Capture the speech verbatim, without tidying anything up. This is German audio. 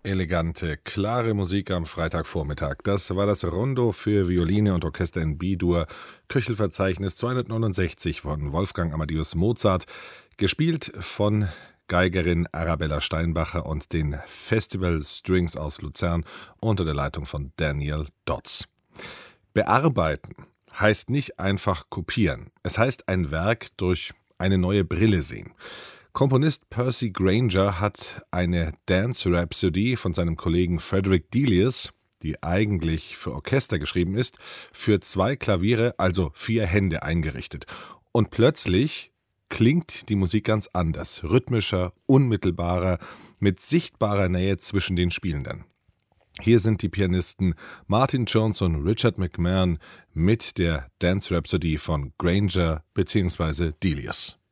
Elegante, klare Musik am Freitagvormittag. Das war das Rondo für Violine und Orchester in B-Dur, Köchelverzeichnis zweihundertneunundsechzig von Wolfgang Amadeus Mozart, gespielt von Geigerin Arabella Steinbacher und den Festival Strings aus Luzern unter der Leitung von Daniel Dodds. Bearbeiten heißt nicht einfach kopieren. Es heißt ein Werk durch eine neue Brille sehen. Komponist Percy Grainger hat eine Dance Rhapsody von seinem Kollegen Frederick Delius, die eigentlich für Orchester geschrieben ist, für zwei Klaviere, also vier Hände eingerichtet. Und plötzlich klingt die Musik ganz anders, rhythmischer, unmittelbarer, mit sichtbarer Nähe zwischen den Spielenden. Hier sind die Pianisten Martin Jones und Richard McMahon mit der Dance Rhapsody von Grainger bzw. Delius.